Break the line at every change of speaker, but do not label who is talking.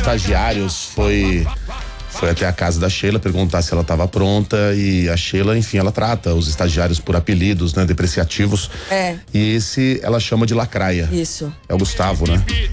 estagiários foi até a casa da Sheila perguntar se ela estava pronta, e a Sheila, enfim, ela trata os estagiários por apelidos, né, depreciativos.
É.
E esse ela chama de lacraia.
Isso.
É o Gustavo, né?